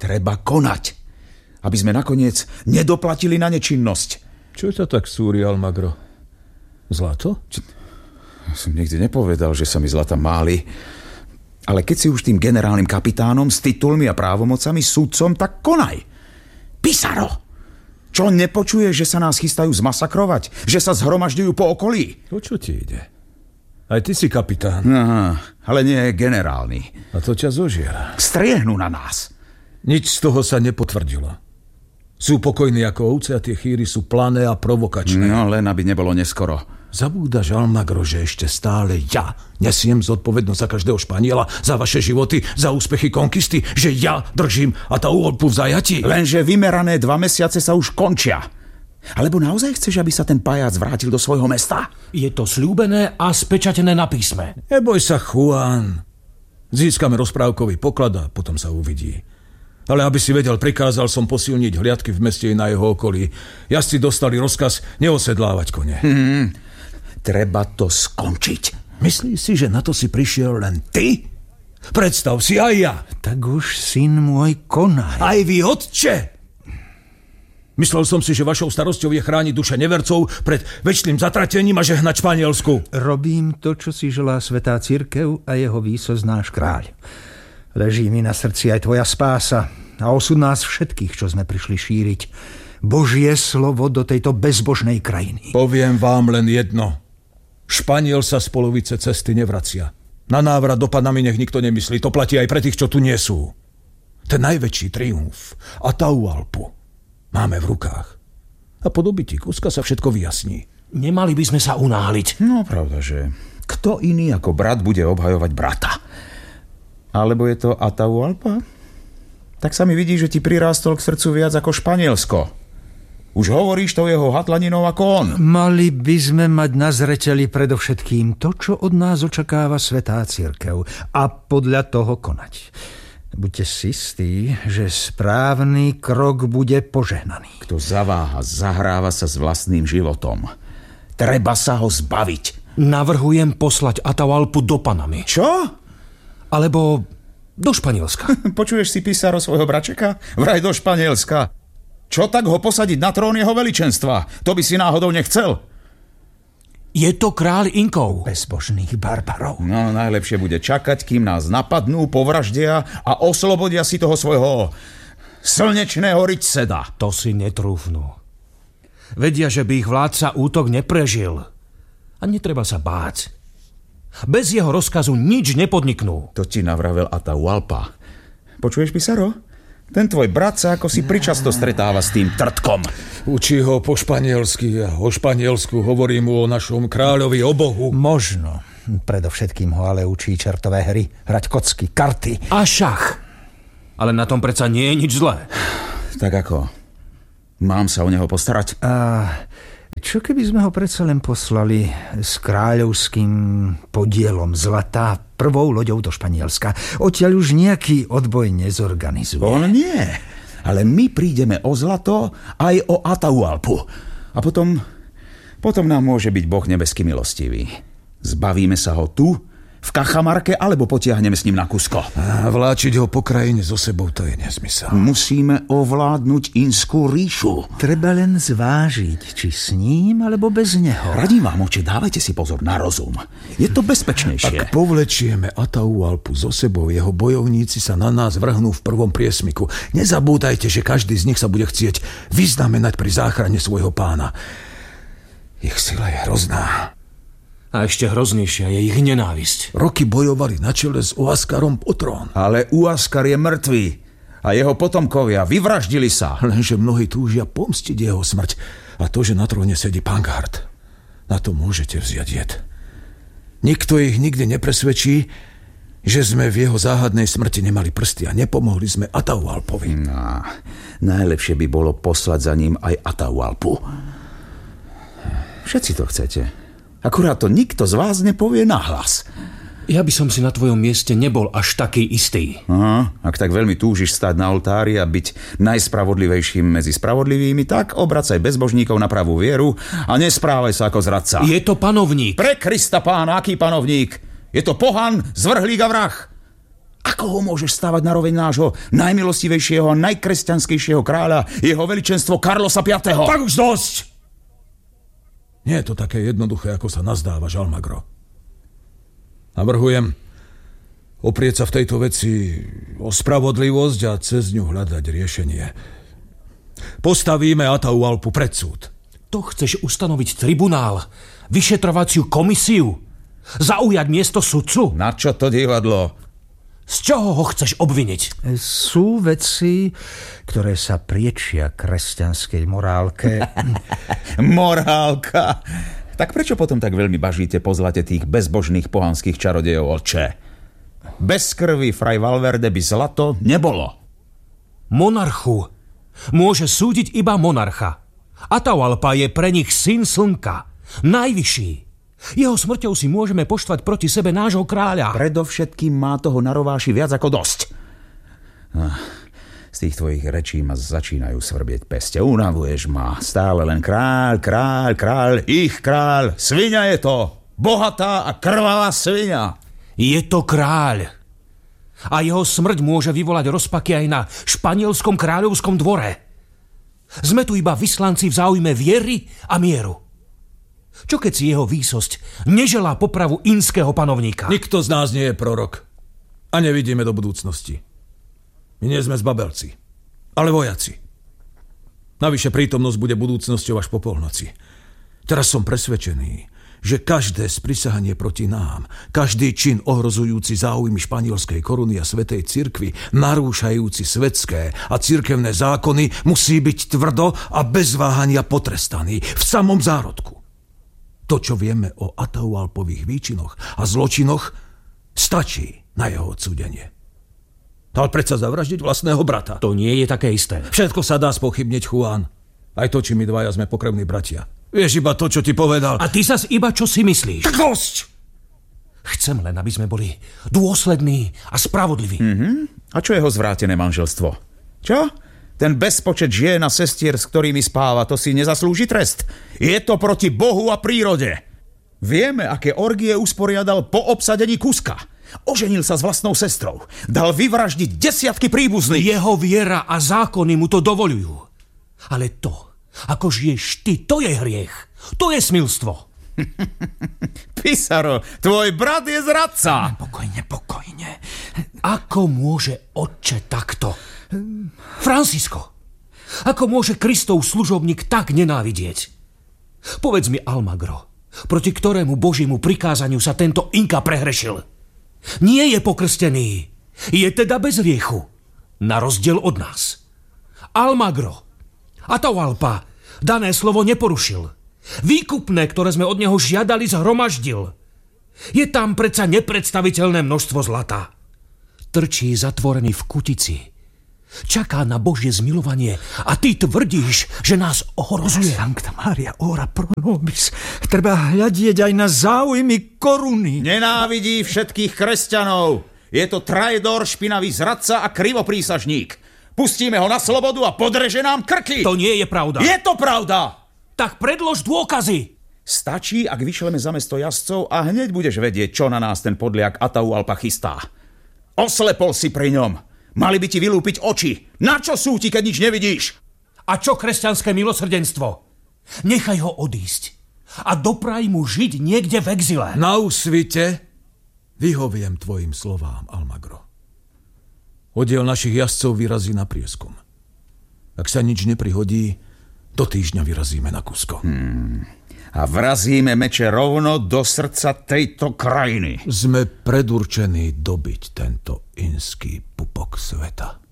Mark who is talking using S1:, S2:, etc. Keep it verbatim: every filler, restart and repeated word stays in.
S1: Treba konať, aby sme nakoniec nedoplatili na nečinnosť.
S2: Čo ťa tak súri, Almagro? Zlato?
S1: Či... Ja som nikdy nepovedal, že sa mi zlata máli. Ale keď si už tým generálnym kapitánom s titulmi a právomocami, sudcom, tak konaj. Pizarro! Čo nepočuješ, že sa nás chystajú zmasakrovať? Že sa zhromažďujú po okolí?
S2: O čo ti ide? Aj ty si kapitán.
S1: Aha, ale nie generálny.
S2: A to ťa zožiera.
S1: Striehnú na nás.
S2: Nič z toho sa nepotvrdilo. Sú pokojní ako ovce a tie chýry sú plané a provokačné.
S1: No, len aby nebolo neskoro.
S2: Zabúdaš, Almagro, že ešte stále ja nesiem zodpovednosť za každého Španiela, za vaše životy, za úspechy konkisty, že ja držím Atahualpu v zajatí.
S1: Lenže vymerané dva mesiace sa už končia. Alebo naozaj chceš, aby sa ten pajac vrátil do svojho mesta?
S3: Je to sľúbené a spečatené na písme.
S2: Neboj sa, Juan. Získame rozprávkový poklad a potom sa uvidí. Ale aby si vedel, prikázal som posilniť hliadky v meste i na jeho okolí. Jazdci dostali rozkaz neosedlávať kone.
S1: Hmm, treba to skončiť.
S2: Myslíš si, že na to si prišiel len ty? Predstav si aj ja.
S4: Tak už, syn môj, konaj.
S2: Aj vy, otče. Myslel som si, že vašou starosťou je chrániť duše nevercov pred večným zatratením a žehnať Španielsku.
S4: Robím to, čo si želá svätá cirkev a jeho výsost náš kráľ. Leží mi na srdci aj tvoja spása a osud nás všetkých, čo sme prišli šíriť Božie slovo do tejto bezbožnej krajiny.
S2: Poviem vám len jedno. Španiel sa z polovice cesty nevracia. Na návrat do Panamy nech nikto nemyslí. To platí aj pre tých, čo tu nie sú. Ten najväčší triumf Atahualpu máme v rukách. A po dobytí Kuska sa všetko vyjasní.
S3: Nemali by sme sa unáhliť.
S1: No, pravda, že kto iný ako brat bude obhajovať brata? Alebo je to Atahualpa? Tak sa mi vidí, že ti prirástol k srdcu viac ako Španielsko. Už hovoríš to jeho hatlaninou ako on.
S4: Mali by sme mať na zreteli predovšetkým to, čo od nás očakáva svätá cirkev a podľa toho konať. Buďte si istí, že správny krok bude požehnaný.
S1: Kto zaváha, zahráva sa s vlastným životom. Treba sa ho zbaviť.
S3: Navrhujem poslať Atahualpu do Panamy.
S1: Čo?
S3: Alebo do Španielska.
S1: Počuješ si, Pizarro, svojho bračeka? Vraj do Španielska. Čo tak ho posadiť na trón jeho veličenstva? To by si náhodou nechcel?
S3: Je to kráľ Inkov.
S4: Bezbožných barbarov.
S1: No, najlepšie bude čakať, kým nás napadnú, povraždia a oslobodia si toho svojho slnečného ryťseda.
S3: To si netrúfnú. Vedia, že by ich vládca útok neprežil. A netreba sa báť. Bez jeho rozkazu nič nepodniknú.
S1: To ti navravel Atahualpa. Počuješ, Pizarro? Ten tvoj brat sa ako si pričasto stretáva s tým trtkom.
S2: Učí ho po španielsky a o Španielsku hovorí mu o našom kráľovi, o Bohu.
S4: Možno. Predovšetkým ho ale učí čertové hry, hrať kocky, karty.
S3: A šach. Ale na tom predsa nie je nič zlé.
S1: Tak ako? Mám sa o neho postarať?
S4: A čo keby sme ho predsa len poslali s kráľovským podielom zlata prvou loďou do Španielska? Odtiaľ už nejaký odboj nezorganizuje.
S1: On nie. Ale my prídeme o zlato aj o Atahualpu. A potom, potom nám môže byť Boh nebeský milostivý. Zbavíme sa ho tu, v Cajamarke, alebo potiahneme s ním na Cusco.
S2: A vláčiť ho po krajine so sebou, to je nezmysel.
S1: Musíme ovládnuť Inskú ríšu.
S4: Treba len zvážiť, či s ním, alebo bez neho.
S1: Radím vám, oči, dávajte si pozor na rozum. Je to bezpečnejšie.
S2: Ak povlečieme Atahualpu so sebou, jeho bojovníci sa na nás vrhnú v prvom priesmiku. Nezabúdajte, že každý z nich sa bude chcieť vyznamenať pri záchrane svojho pána. Ich sila je hrozná.
S3: A ešte hroznejšia je ich nenávisť.
S2: Roky bojovali na čele s Uaskarom o trón.
S1: Ale Uaskar je mŕtvý a jeho potomkovia vyvraždili sa.
S2: Lenže mnohí túžia pomstiť jeho smrť a to, že na tróne sedí Pangard. Na to môžete vziať jed. Nikto ich nikdy nepresvedčí, že sme v jeho záhadnej smrti nemali prsty a nepomohli sme Atahualpovi.
S1: No, najlepšie by bolo poslať za ním aj Atahualpu. Všetci to chcete. Akurát to nikto z vás nepovie nahlas.
S3: Ja by som si na tvojom mieste nebol až taký istý.
S1: Aha, ak tak veľmi túžiš stať na oltári a byť najspravodlivejším medzi spravodlivými, tak obracaj bezbožníkov na pravú vieru a nesprávaj sa ako zradca.
S3: Je to panovník.
S1: Pre Krista pána, aký panovník? Je to pohan, zvrhlík a vrah. Ako ho môžeš stávať na roveň nášho najmilostivejšieho a najkresťanskejšieho kráľa, jeho veličenstvo Karlosa piateho?
S2: Tak už dosť! Nie je to také jednoduché, ako sa nazdávaš, Almagro. Navrhujem oprieť sa v tejto veci o spravodlivosť a cez ňu hľadať riešenie. Postavíme Atahualpu pred súd.
S3: To chceš ustanoviť tribunál, vyšetrovaciu komisiu, zaujať miesto sudcu?
S1: Na čo to divadlo?
S3: Z čoho ho chceš obviniť?
S4: Sú veci, ktoré sa priečia kresťanskej morálke.
S1: Morálka? Tak prečo potom tak veľmi bažíte po zlate tých bezbožných pohanských čarodejov, oče? Bez krvi fraj Valverde by zlato nebolo.
S3: Monarchu môže súdiť iba monarcha. Atahualpa je pre nich syn slnka, najvyšší. Jeho smrťou si môžeme poštvať proti sebe nášho kráľa.
S1: Predovšetkým má toho na rováši viac ako dosť. Z tých tvojich rečí ma začínajú svrbieť peste. Unavuješ ma. Stále len kráľ, kráľ, kráľ, ich kráľ. Sviňa je to. Bohatá a krvavá sviňa.
S3: Je to kráľ. A jeho smrť môže vyvolať rozpaky aj na španielskom kráľovskom dvore. Sme tu iba vyslanci v záujme viery a mieru. Čo keď si jeho výsosť neželá popravu inského panovníka?
S2: Nikto z nás nie je prorok. A nevidíme do budúcnosti. My nie sme zbabelci, ale vojaci. Navyše prítomnosť bude budúcnosťou až po polnoci. Teraz som presvedčený, že každé sprisahanie proti nám, každý čin ohrozujúci záujmy španielskej koruny a svätej cirkvi, narúšajúci svetské a cirkevné zákony, musí byť tvrdo a bez váhania potrestaný v samom zárodku. To, čo vieme o Atahualpových výčinoch a zločinoch, stačí na jeho odsúdenie. Dal predsa zavraždiť vlastného brata.
S3: To nie je také isté.
S2: Všetko sa dá spochybniť, Juan. Aj to, či my dvaja sme pokrevní bratia. Vieš iba to, čo ti povedal.
S3: A ty zas iba čo si myslíš?
S2: Tak dosť!
S3: Chcem len, aby sme boli dôslední a spravodliví.
S1: Mm-hmm. A čo jeho zvrátené manželstvo? Čo? Ten bezpočet žien a sestier, s ktorými spáva, to si nezaslúži trest. Je to proti Bohu a prírode. Vieme, aké orgie usporiadal po obsadení Kuska. Oženil sa s vlastnou sestrou. Dal vyvraždiť desiatky príbuzných.
S3: Jeho viera a zákony mu to dovolujú. Ale to, ako žiješ ty, to je hriech. To je smilstvo.
S1: Pizarro, tvoj brat je zradca.
S4: Pokojne, pokojne.
S3: Ako môže otče takto? Francisco, ako môže Kristov služobník tak nenávidieť? Povedz mi, Almagro, proti ktorému Božiemu prikázaniu sa tento Inka prehrešil? Nie je pokrstený, je teda bez hriechu, na rozdiel od nás. Almagro, Atahualpa dané slovo neporušil. Výkupné, ktoré sme od neho žiadali, zhromaždil. Je tam predsa nepredstaviteľné množstvo zlata. Trčí zatvorený v kutici. Čaká na Božie zmilovanie a ty tvrdíš, že nás ohrozuje.
S4: Sancta Maria, ora pro nobis. Treba hľadieť aj na záujmy koruny.
S1: Nenávidí všetkých kresťanov. Je to trajdor, špinavý zradca a krivoprísažník. Pustíme ho na slobodu a podreže nám krky.
S3: To nie je pravda.
S1: Je to pravda.
S3: Tak predlož dôkazy.
S1: Stačí, ak vyšleme za mesto jazdcov a hneď budeš vedieť, čo na nás ten podliak Atahualpa chystá. Oslepol si pri ňom. Mali by ti vylúpiť oči. Na čo sú ti, keď nič nevidíš?
S3: A čo kresťanské milosrdenstvo? Nechaj ho odísť a dopraj mu žiť niekde v exile.
S2: Na úsvite vyhoviem tvojim slovám, Almagro. Oddiel našich jazdcov vyrazí na prieskum. Ak sa nič neprihodí, do týždňa vyrazíme na Kusko.
S1: Hmm. A vrazíme meče rovno do srdca tejto krajiny.
S2: Sme predurčení dobiť tento inský pupok sveta.